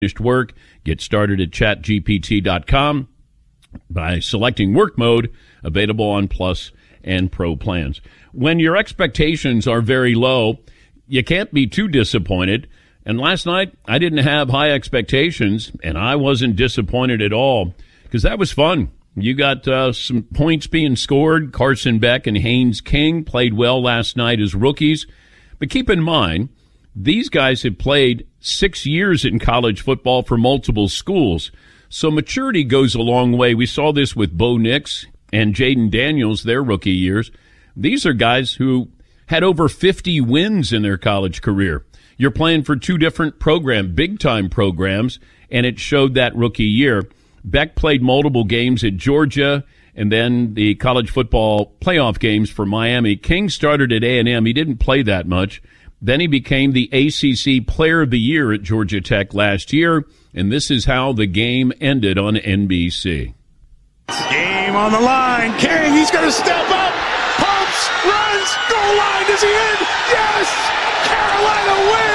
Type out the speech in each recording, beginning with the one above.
finished work. Get started at chatgpt.com by selecting work mode, available on Plus and Pro plans. When your expectations are very low, you can't be too disappointed. And last night, I didn't have high expectations, and I wasn't disappointed at all because that was fun. You got some points being scored. Carson Beck and Haynes King played well last night as rookies. But keep in mind, these guys have played 6 years in college football for multiple schools. So maturity goes a long way. We saw this with Bo Nix and Jaden Daniels, their rookie years. These are guys who had over 50 wins in their college career. You're playing for two different big-time programs, and it showed that rookie year. Beck played multiple games at Georgia and then the college football playoff games for Miami. King started at A&M. He didn't play that much. Then he became the ACC Player of the Year at Georgia Tech last year, and this is how the game ended on NBC. Game on the line. King, he's going to step up. Pumps, runs, goal line. Is he in? Yes! Carolina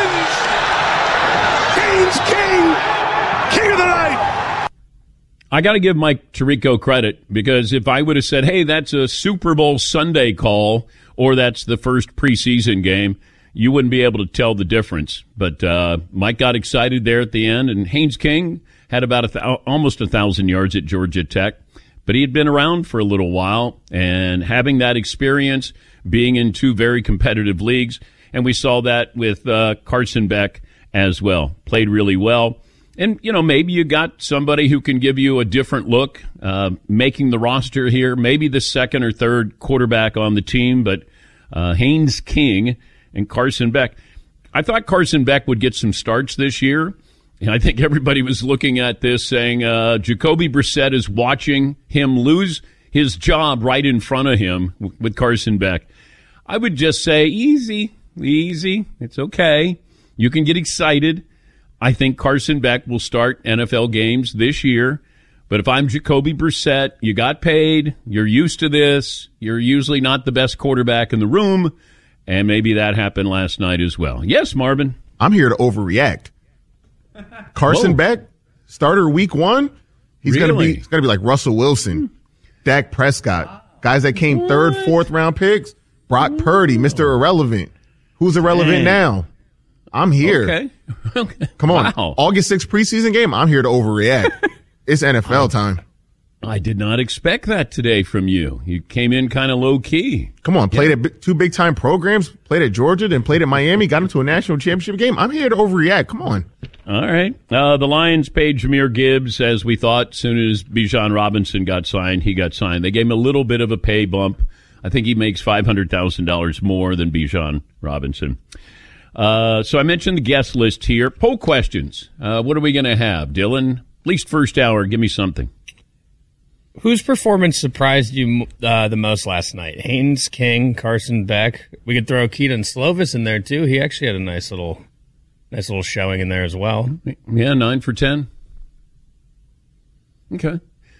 wins! Haynes King, king of the night. I got to give Mike Tirico credit because if I would have said, hey, that's a Super Bowl Sunday call or that's the first preseason game, you wouldn't be able to tell the difference. But Mike got excited there at the end, and Haynes King had about almost 1,000 yards at Georgia Tech. But he had been around for a little while, and having that experience, being in two very competitive leagues, and we saw that with Carson Beck as well. Played really well. And, you know, maybe you got somebody who can give you a different look, making the roster here, maybe the second or third quarterback on the team, but Haynes King and Carson Beck. I thought Carson Beck would get some starts this year. And I think everybody was looking at this saying Jacoby Brissett is watching him lose his job right in front of him with Carson Beck. I would just say easy. It's okay. You can get excited. I think Carson Beck will start NFL games this year. But if I'm Jacoby Brissett, you got paid. You're used to this. You're usually not the best quarterback in the room. And maybe that happened last night as well. Yes, Marvin? I'm here to overreact. Carson Beck, starter week 1. He's gonna be like Russell Wilson, Dak Prescott, guys that came third, fourth round picks. Brock Purdy, Mr. Irrelevant. Who's irrelevant now? I'm here. Okay. Come on. Wow. August 6th preseason game. I'm here to overreact. It's NFL time. I did not expect that today from you. You came in kind of low key. Come on, played at two big time programs, played at Georgia, then played at Miami, got into a national championship game. I'm here to overreact. Come on. All right. The Lions paid Jahmyr Gibbs, as we thought, as soon as Bijan Robinson got signed, he got signed. They gave him a little bit of a pay bump. I think he makes $500,000 more than Bijan Robinson. So I mentioned the guest list here. Poll questions. What are we going to have? Dylan, at least first hour, give me something. Whose performance surprised you the most last night? Haynes King, Carson Beck. We could throw Keaton Slovis in there too. He actually had a nice little showing in there as well. Yeah, 9 for 10. Okay.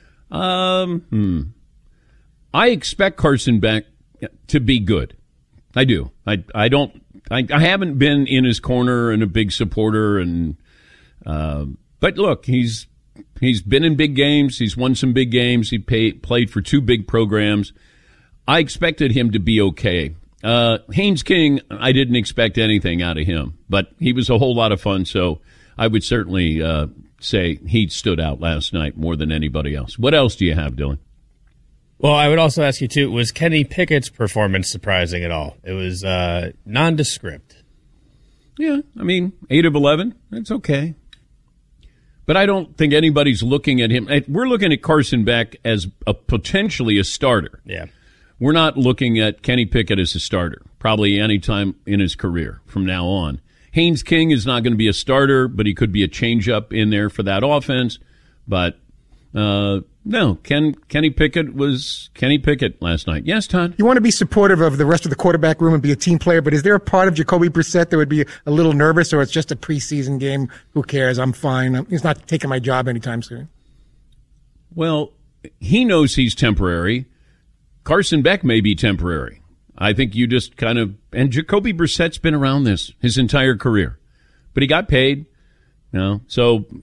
I expect Carson Beck to be good. I do. I haven't been in his corner and a big supporter, and but look, he's been in big games. He's won some big games. He played for two big programs. I expected him to be okay. Haynes King, I didn't expect anything out of him, but he was a whole lot of fun, so I would certainly say he stood out last night more than anybody else. What else do you have, Dylan? Well, I would also ask you, too, was Kenny Pickett's performance surprising at all? It was nondescript. Yeah, I mean, 8 of 11, that's okay. But I don't think anybody's looking at him. We're looking at Carson Beck as potentially a starter. Yeah. We're not looking at Kenny Pickett as a starter, probably any time in his career from now on. Haynes King is not going to be a starter, but he could be a change-up in there for that offense. But, no, Kenny Pickett was Kenny Pickett last night. Yes, Todd? You want to be supportive of the rest of the quarterback room and be a team player, but is there a part of Jacoby Brissett that would be a little nervous, or it's just a preseason game? Who cares? I'm fine. He's not taking my job anytime soon. Well, he knows he's temporary. Carson Beck may be temporary. I think you just kind of – and Jacoby Brissett's been around this his entire career. But he got paid. You know, so